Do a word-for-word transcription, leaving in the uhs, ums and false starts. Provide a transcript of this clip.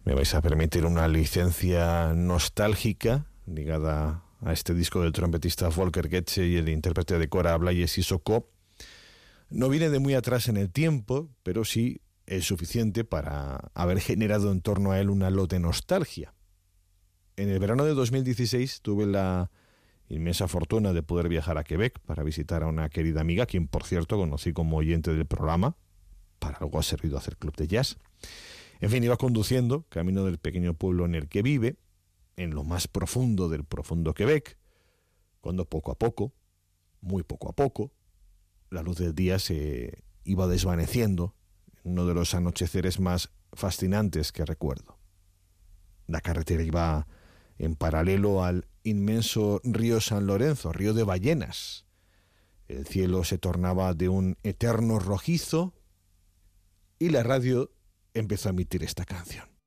Me vais a permitir una licencia nostálgica ligada a este disco del trompetista Volker Getze y el intérprete de Cora Blay Sissoko. No viene de muy atrás en el tiempo, pero sí es suficiente para haber generado en torno a él una lote nostalgia. En el verano de dos mil dieciséis tuve la inmensa fortuna de poder viajar a Quebec para visitar a una querida amiga, quien por cierto conocí como oyente del programa. Para algo ha servido hacer club de jazz. En fin, iba conduciendo, camino del pequeño pueblo en el que vive, en lo más profundo del profundo Quebec, cuando poco a poco, muy poco a poco, la luz del día se iba desvaneciendo en uno de los anocheceres más fascinantes que recuerdo. La carretera iba en paralelo al inmenso río San Lorenzo, río de ballenas. El cielo se tornaba de un eterno rojizo y la radio empezó a emitir esta canción.